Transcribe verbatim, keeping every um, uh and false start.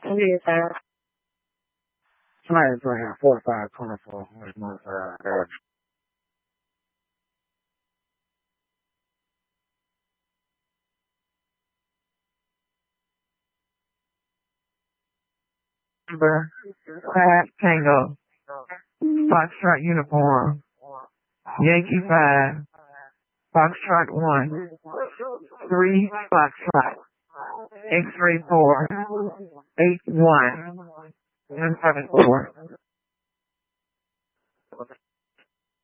Yes, sir. Somebody's right here, forty-five twenty-four. West North Side. Number five Tango, Foxtrot uniform, Yankee five, Foxtrot one, three Foxtrot, X-ray four, eight one, one seven four.